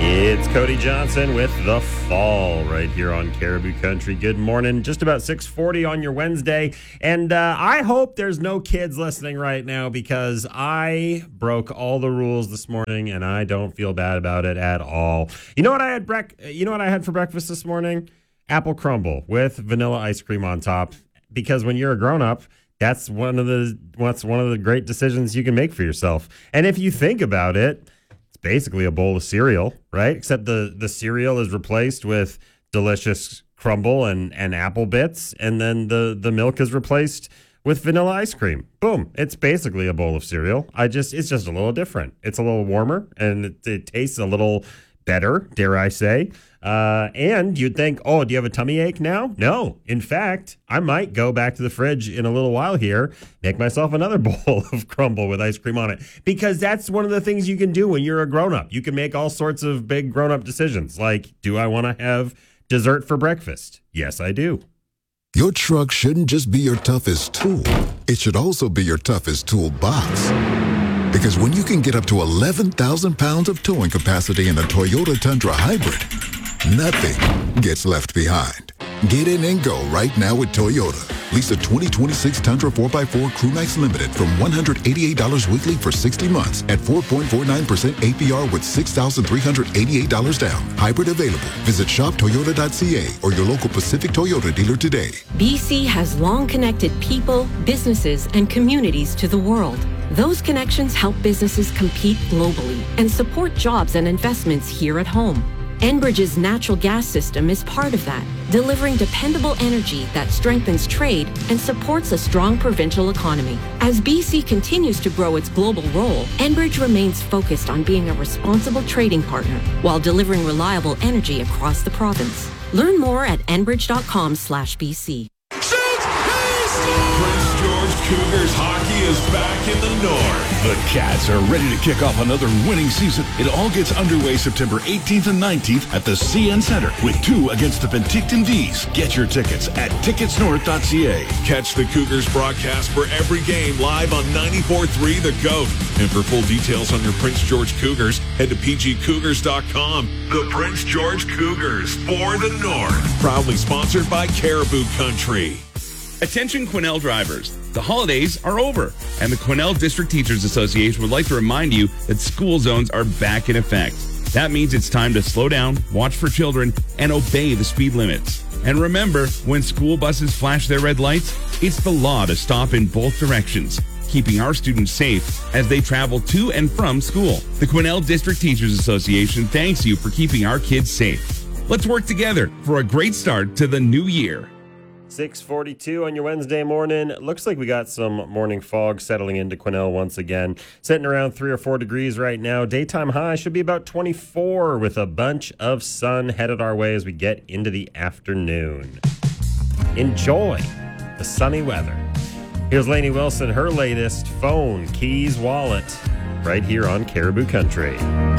It's Cody Johnson with The Fall right here on Caribou Country. Good morning. Just about 6:40 on your Wednesday. And I hope there's no kids listening right now because I broke all the rules this morning and I don't feel bad about it at all. You know what I had for breakfast this morning? Apple crumble with vanilla ice cream on top. Because when you're a grown-up, that's one of the great decisions you can make for yourself. And if you think about it, basically a bowl of cereal, right? Except the cereal is replaced with delicious crumble and apple bits, and then the milk is replaced with vanilla ice cream. Boom. It's basically a bowl of cereal. It's just a little different. It's a little warmer, and it tastes a little better, dare I say. And you'd think, oh, do you have a tummy ache now? No. In fact, I might go back to the fridge in a little while here, make myself another bowl of crumble with ice cream on it. Because that's one of the things you can do when you're a grown-up. You can make all sorts of big grown-up decisions. Like, do I want to have dessert for breakfast? Yes, I do. Your truck shouldn't just be your toughest tool. It should also be your toughest toolbox. Because when you can get up to 11,000 pounds of towing capacity in a Toyota Tundra Hybrid, nothing gets left behind. Get in and go right now with Toyota. Lease a 2026 Tundra 4x4 Crew Nights Limited from $188 weekly for 60 months at 4.49% APR with $6,388 down. Hybrid available. Visit shoptoyota.ca or your local Pacific Toyota dealer today. BC has long connected people, businesses, and communities to the world. Those connections help businesses compete globally and support jobs and investments here at home. Enbridge's natural gas system is part of that, delivering dependable energy that strengthens trade and supports a strong provincial economy. As BC continues to grow its global role, Enbridge remains focused on being a responsible trading partner while delivering reliable energy across the province. Learn more at enbridge.com/BC. Prince George Cougars hockey is back in the north. The Cats are ready to kick off another winning season. It all gets underway September 18th and 19th at the CN Centre with 2 against the Penticton Vees. Get your tickets at ticketsnorth.ca. Catch the Cougars broadcast for every game live on 94.3 The Goat. And for full details on your Prince George Cougars, head to pgcougars.com. The Prince George Cougars for the North. Proudly sponsored by Caribou Country. Attention Quesnel drivers. The holidays are over, and the Quesnel District Teachers Association would like to remind you that school zones are back in effect. That means it's time to slow down, watch for children, and obey the speed limits. And remember, when school buses flash their red lights, it's the law to stop in both directions, keeping our students safe as they travel to and from school. The Quesnel District Teachers Association thanks you for keeping our kids safe. Let's work together for a great start to the new year. 6:42 on your Wednesday morning. Looks like we got some morning fog settling into Quesnel once again. Sitting around 3 or 4 degrees right now. Daytime high should be about 24 with a bunch of sun headed our way as we get into the afternoon. Enjoy the sunny weather. Here's Lainey Wilson, her latest phone, keys, wallet, right here on Caribou Country.